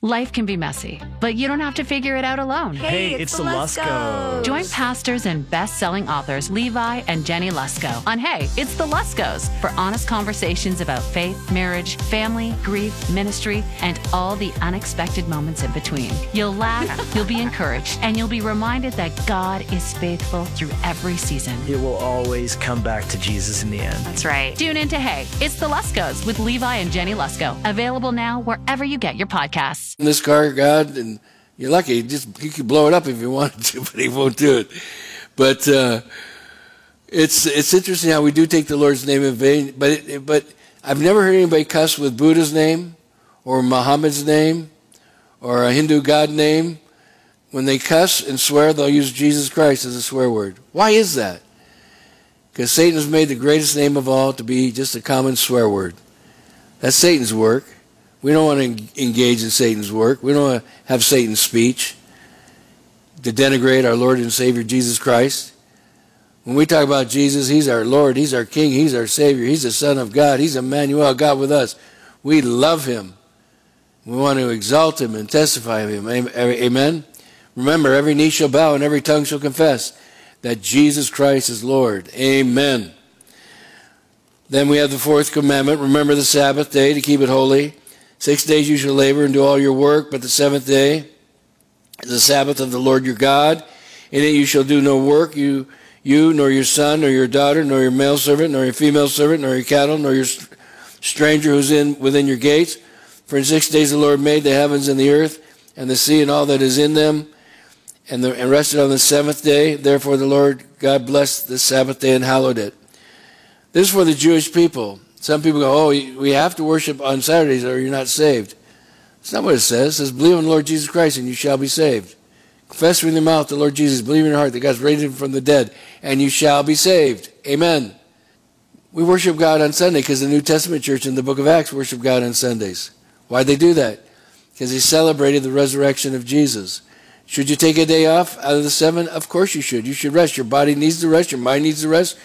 Life can be messy, but you don't have to figure it out alone. Hey, it's the Luskos. Join pastors and best-selling authors Levi and Jenny Lusko on Hey, It's the Luskos for honest conversations about faith, marriage, family, grief, ministry, and all the unexpected moments in between. You'll laugh, you'll be encouraged, and you'll be reminded that God is faithful through every season. It will always come back to Jesus in the end. That's right. Tune in to Hey, It's the Luskos with Levi and Jenny Lusko. Available now wherever you get your podcasts. This car, God, and you're lucky. You could blow it up if you wanted to, but he won't do it. But it's interesting how we do take the Lord's name in vain. But I've never heard anybody cuss with Buddha's name or Muhammad's name or a Hindu god name. When they cuss and swear, they'll use Jesus Christ as a swear word. Why is that? Because Satan has made the greatest name of all to be just a common swear word. That's Satan's work. We don't want to engage in Satan's work. We don't want to have Satan's speech to denigrate our Lord and Savior Jesus Christ. When we talk about Jesus, he's our Lord, he's our King, he's our Savior, he's the Son of God, he's Emmanuel, God with us. We love him. We want to exalt him and testify of him. Amen? Remember, every knee shall bow and every tongue shall confess that Jesus Christ is Lord. Amen. Then we have the fourth commandment. Remember the Sabbath day to keep it holy. 6 days you shall labor and do all your work, but the seventh day is the Sabbath of the Lord your God. In it you shall do no work, you nor your son, nor your daughter, nor your male servant, nor your female servant, nor your cattle, nor your stranger who's within your gates. For in 6 days the Lord made the heavens and the earth and the sea and all that is in them, and rested on the seventh day. Therefore the Lord God blessed the Sabbath day and hallowed it. This is for the Jewish people. Some people go, we have to worship on Saturdays or you're not saved. That's not what it says. It says, believe in the Lord Jesus Christ and you shall be saved. Confess with your mouth the Lord Jesus. Believe in your heart that God's raised him from the dead and you shall be saved. Amen. We worship God on Sunday because the New Testament church in the book of Acts worship God on Sundays. Why'd they do that? Because they celebrated the resurrection of Jesus. Should you take a day off out of the 7? Of course you should. You should rest. Your body needs to rest. Your mind needs to rest.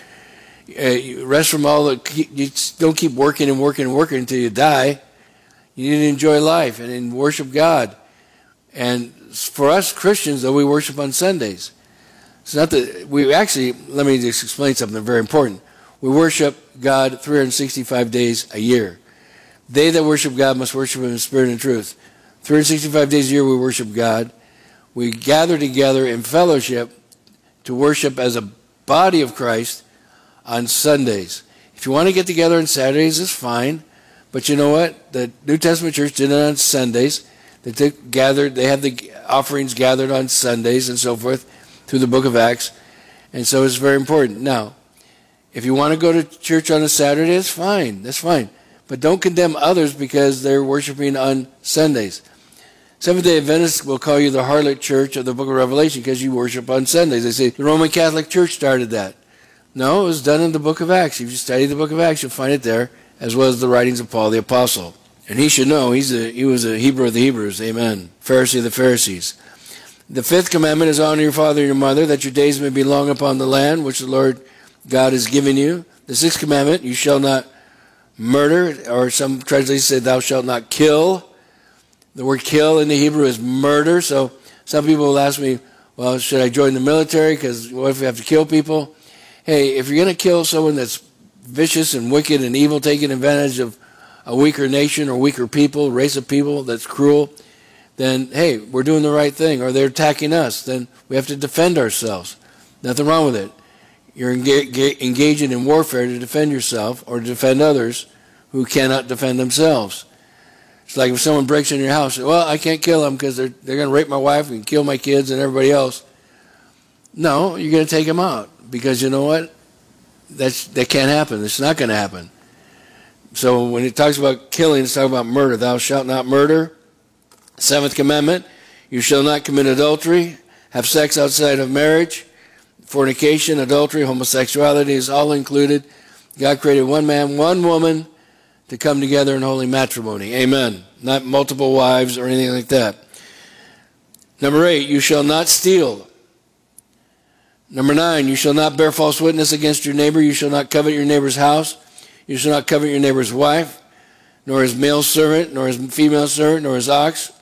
Rest from all the. You don't keep working and working and working until you die. You need to enjoy life and worship God. And for us Christians, though, we worship on Sundays. It's not that we actually. Let me just explain something very important. We worship God 365 days a year. They that worship God must worship him in spirit and truth. 365 days a year we worship God. We gather together in fellowship to worship as a body of Christ on Sundays. If you want to get together on Saturdays, it's fine. But you know what? The New Testament church did it on Sundays. They have the offerings gathered on Sundays and so forth through the book of Acts. And so it's very important. Now, if you want to go to church on a Saturday, it's fine. That's fine. But don't condemn others because they're worshiping on Sundays. Seventh-day Adventists will call you the harlot church of the book of Revelation because you worship on Sundays. They say the Roman Catholic Church started that. No, it was done in the book of Acts. If you study the book of Acts, you'll find it there, as well as the writings of Paul the Apostle. And he should know, he was a Hebrew of the Hebrews, amen, Pharisee of the Pharisees. The fifth commandment is honor your father and your mother, that your days may be long upon the land which the Lord God has given you. The sixth commandment, you shall not murder, or some translations say thou shalt not kill. The word kill in the Hebrew is murder, so some people will ask me, well, should I join the military? Because what if we have to kill people? Hey, if you're going to kill someone that's vicious and wicked and evil, taking advantage of a weaker nation or weaker people, race of people that's cruel, then, hey, we're doing the right thing. Or they're attacking us, then we have to defend ourselves. Nothing wrong with it. You're engaging in warfare to defend yourself or to defend others who cannot defend themselves. It's like if someone breaks in your house, well, I can't kill them because they're going to rape my wife and kill my kids and everybody else. No, you're going to take them out because you know what? That can't happen. It's not going to happen. So when it talks about killing, it's talking about murder. Thou shalt not murder. Seventh commandment, you shall not commit adultery, have sex outside of marriage. Fornication, adultery, homosexuality is all included. God created one man, one woman to come together in holy matrimony. Amen. Not multiple wives or anything like that. Number 8, you shall not steal. Number 9, you shall not bear false witness against your neighbor. You shall not covet your neighbor's house. You shall not covet your neighbor's wife, nor his male servant, nor his female servant, nor his ox,